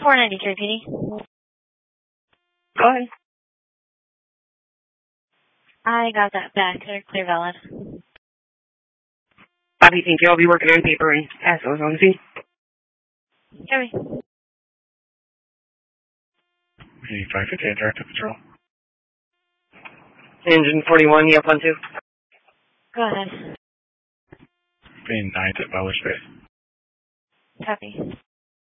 493 PD. Go ahead. I got that back. They're clear valid. Bobby, thank you. I'll be working on paper and pass those on to you. Copy. 550 interactive patrol. Engine 41, you up on 2? Go ahead. Being 9th at Butler Space. Copy.